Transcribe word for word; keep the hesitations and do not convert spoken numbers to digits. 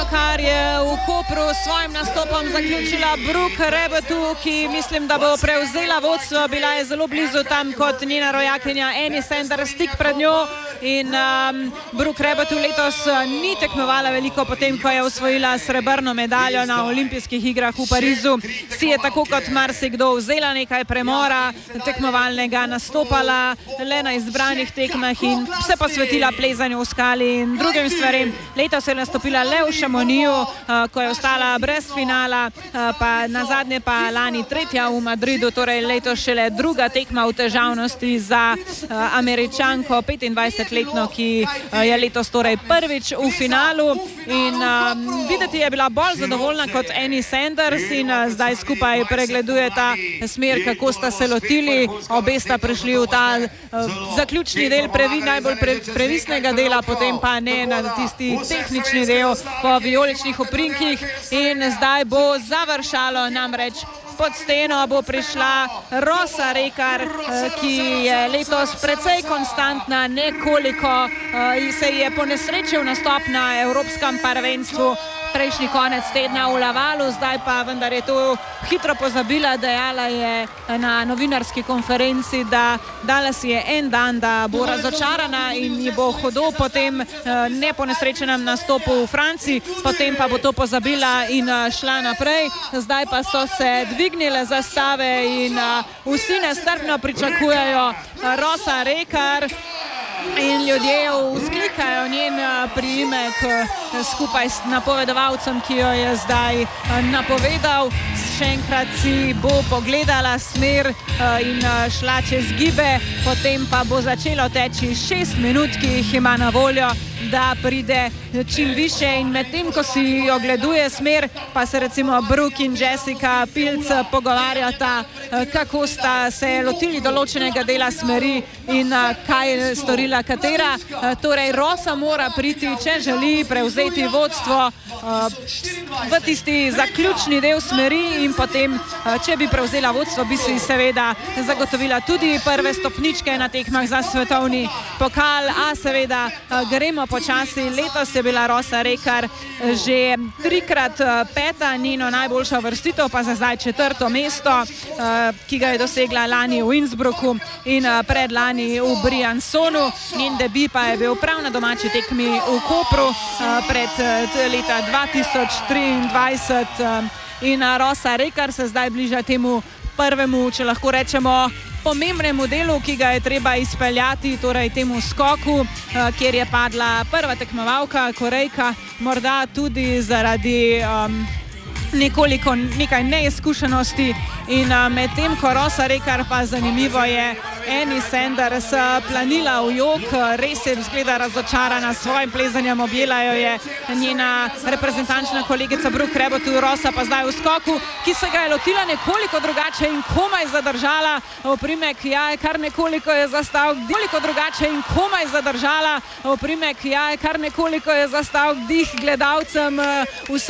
kar je v Kopru s svojim nastopom zaključila Brooke Rebattu, ki mislim, da bo prevzela vodstvo. Bila je zelo blizu tam kot njena rojakinja Annie Sanders, tik pred njo. In um, Brooke Rebattu letos ni tekmovala veliko potem, ko je osvojila srebrno medaljo na olimpijskih igrah v Parizu. Si je tako kot marsikdo vzela nekaj premora tekmovalnega, nastopala le na izbranih tekmah in se posvetila plezanju v skali in drugim stvarem. Letos je nastopila le v Chamonixu, uh, ko je ostala brez finala, uh, pa nazadnje pa lani tretja v Madridu, torej letos šele druga tekma v težavnosti za uh, Američanko, petindvajsetletno, ki uh, je letos torej prvič v finalu. In um, videti je bila bolj zadovoljna kot Annie Sanders in uh, zdaj skupaj pregleduje ta smer, kako sta se lotili. Obe sta prišli v ta uh, zaključni del previ, najbolj pre, previsnega dela, potem pa ne na tisti tehnični del po vijoličnih oprinkih in zdaj bo završalo, namreč pod steno bo prišla Rosa Rekar, ki je letos precej konstantna, nekoliko se je ponesrečil nastop na Evropskem prvenstvu prejšnji konec tedna v Lavalu, zdaj pa vendar je to hitro pozabila, dejala je na novinarski konferenci, da dala si je en dan, da bo razočarana in ji bo hudo po tem neponesrečenem nastopu v Franciji, potem pa bo to pozabila in šla naprej. Zdaj pa so se dvignile zastave in vsi nestrpno pričakujejo Rosa Rekar. In ljudje vzklikajo njen priimek skupaj s napovedovalcem, ki jo je zdaj napovedal. Še enkrat si bo pogledala smer in šla čez gibe, potem pa bo začelo teči šest minut, ki jih ima na voljo, da pride čim više. In medtem, ko si ogleduje smer, pa se recimo Brooke in Jessica Pilc pogovarjata, kako sta se lotili določenega dela smeri in kaj je storila katera. Torej, Rosa mora priti, če želi prevzeti vodstvo v tisti zaključni del smeri in potem, če bi prevzela vodstvo, bi si seveda zagotovila tudi prve stopničke na tekmah za svetovni pokal, a seveda gremo počasi. Letos je bila Rosa Rekar že trikrat peta, njeno najboljša uvrstitev pa za zdaj četrto mesto, ki ga je dosegla lani v Innsbrucku in predlani v Briançonu. Njen debi pa je bil prav na domači tekmi v Kopru pred leta dva tisoč triindvajset. In Rosa Rekar se zdaj bliža temu prvemu, če lahko rečemo, pomembnemu delu, ki ga je treba izpeljati, torej temu skoku, kjer je padla prva tekmovalka, Korejka, morda tudi zaradi um, nekoliko nekaj neizkušenosti. In med tem, ko Rosa Rekar pa zanimivo je Annie Sanders planila v jok, res je izgleda razočarana s svojim plezanjem, objela jo je njena reprezentančna kolegica Brooke Rebattu, Rosa pa zdaj v skoku, ki se ga je lotila nekoliko drugače in komaj zadržala oprimek, ja, kar nekoliko je zastal, nekoliko drugače in komaj zadržala oprimek, ja, kar nekoliko je zastal dih gledalcem.